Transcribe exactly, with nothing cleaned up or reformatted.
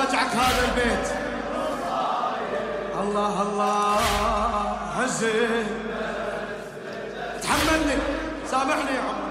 راجعك هذا البيت. الله الله هزين، تحملني سامحني يا عم.